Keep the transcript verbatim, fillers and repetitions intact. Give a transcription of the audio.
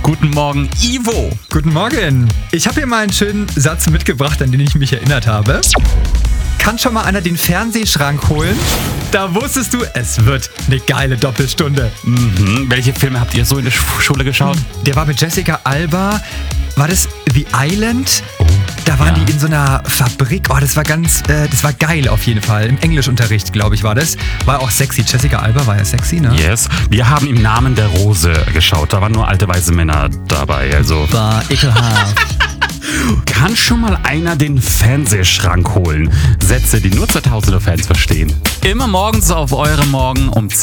Guten Morgen, Ivo. Guten Morgen. Ich habe hier mal einen schönen Satz mitgebracht, an den ich mich erinnert habe. Kann schon mal einer den Fernsehschrank holen? Da wusstest du, es wird eine geile Doppelstunde. Mhm. Welche Filme habt ihr so in der Schule geschaut? Der war mit Jessica Alba. War das The Island? Da waren Ja. die in so einer Fabrik. Oh, das war ganz, äh, das war geil auf jeden Fall. Im Englischunterricht, glaube ich, war das. War auch sexy. Jessica Alba war ja sexy, ne? Yes. Wir haben im Namen der Rose geschaut. Da waren nur alte weiße Männer dabei. Also War ekelhaft. kann schon mal einer den Fernsehschrank holen? Sätze, die nur zweitausender Fans verstehen. Immer morgens auf eure Morgen um zehn